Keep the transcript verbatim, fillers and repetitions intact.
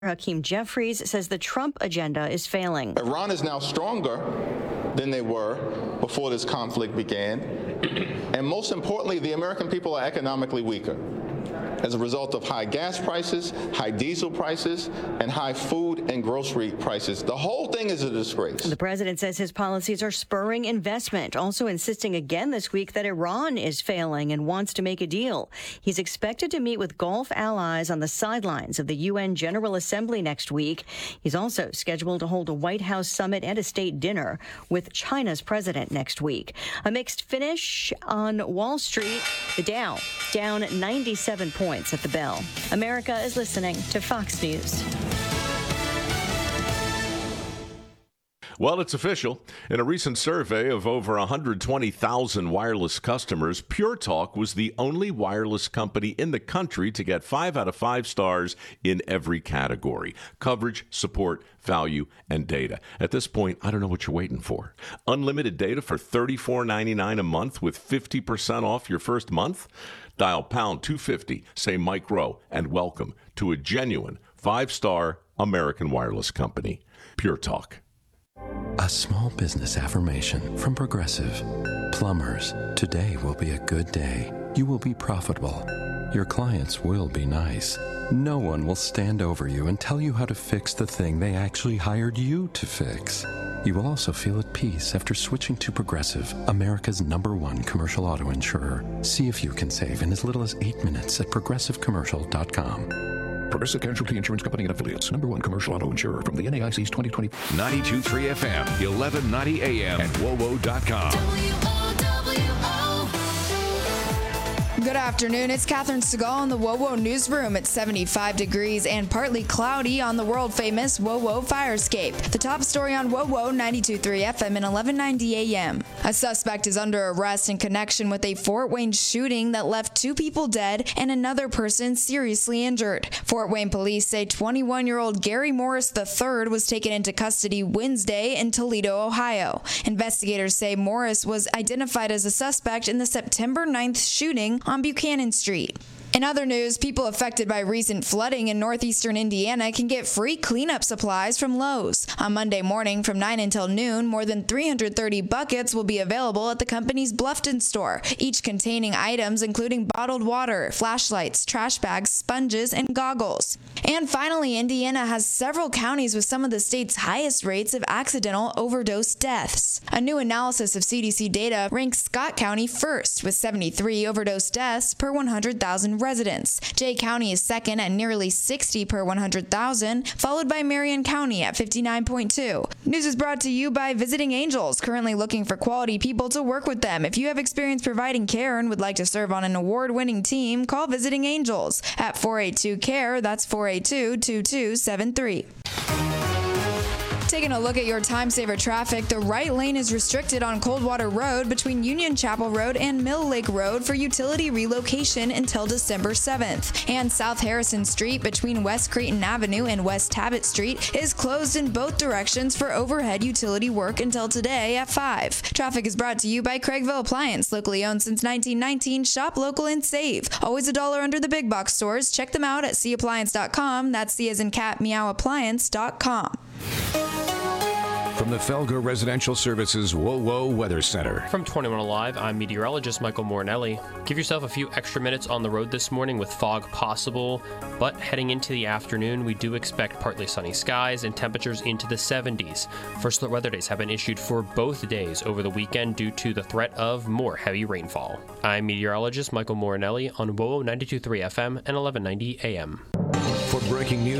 Hakeem Jeffries says the Trump agenda is failing. Iran is now stronger than they were before this conflict began. And most importantly, the American people are economically weaker as a result of high gas prices, high diesel prices, and high food and grocery prices. The whole thing is a disgrace. The president says his policies are spurring investment, also insisting again this week that Iran is failing and wants to make a deal. He's expected to meet with Gulf allies on the sidelines of the U N General Assembly next week. He's also scheduled to hold a White House summit and a state dinner with China's president next week. A mixed finish on Wall Street. The Dow down ninety-seven points at the bell. America is listening to Fox News. Well, it's official. In a recent survey of over one hundred twenty thousand wireless customers, Pure Talk was the only wireless company in the country to get five out of five stars in every category: coverage, support, value, and data. At this point, I don't know what you're waiting for. Unlimited data for thirty-four ninety-nine a month with fifty percent off your first month? Dial pound two fifty, say Mike Rowe, and welcome to a genuine five-star American wireless company. Pure Talk. A small business affirmation from Progressive. Plumbers, today will be a good day. You will be profitable. Your clients will be nice. No one will stand over you and tell you how to fix the thing they actually hired you to fix. You will also feel at peace after switching to Progressive, America's number one commercial auto insurer. See if you can save in as little as eight minutes at progressive commercial dot com. Progressive Casualty Insurance Company and Affiliates. Number one commercial auto insurer from the N A I C's twenty twenty. ninety-two point three F M, eleven ninety A M, and W O W O dot com. Good afternoon. It's Catherine Segal in the W O W O newsroom. It's seventy-five degrees and partly cloudy on the world-famous W O W O Firescape. The top story on W O W O ninety-two point three F M and eleven ninety A M. A suspect is under arrest in connection with a Fort Wayne shooting that left two people dead and another person seriously injured. Fort Wayne police say twenty-one-year-old Gary Morris the third was taken into custody Wednesday in Toledo, Ohio. Investigators say Morris was identified as a suspect in the September ninth shooting on Buchanan Street. In other news, people affected by recent flooding in northeastern Indiana can get free cleanup supplies from Lowe's. On Monday morning from nine until noon, more than three hundred thirty buckets will be available at the company's Bluffton store, each containing items including bottled water, flashlights, trash bags, sponges, and goggles. And finally, Indiana has several counties with some of the state's highest rates of accidental overdose deaths. A new analysis of C D C data ranks Scott County first, with seventy-three overdose deaths per one hundred thousand residents. Jay County is second at nearly sixty per one hundred thousand, followed by Marion County at fifty-nine point two. News is brought to you by Visiting Angels, currently looking for quality people to work with them. If you have experience providing care and would like to serve on an award-winning team, call Visiting Angels at four eight two C A R E. That's four eight two, two two seven three. Taking a look at your time-saver traffic, the right lane is restricted on Coldwater Road between Union Chapel Road and Mill Lake Road for utility relocation until December seventh. And South Harrison Street between West Creighton Avenue and West Tabbitt Street is closed in both directions for overhead utility work until today at five. Traffic is brought to you by Craigville Appliance, locally owned since nineteen nineteen. Shop local and save. Always a dollar under the big box stores. Check them out at c appliance dot com. That's C as in cat, meow appliance dot com. From the Felger Residential Services W O W O Weather Center. From twenty-one Alive, I'm meteorologist Michael Mornelli. Give yourself a few extra minutes on the road this morning with fog possible, but heading into the afternoon, we do expect partly sunny skies and temperatures into the seventies. First alert weather days have been issued for both days over the weekend due to the threat of more heavy rainfall. I'm meteorologist Michael Mornelli on W O W O ninety-two point three F M and eleven ninety A M. For breaking news,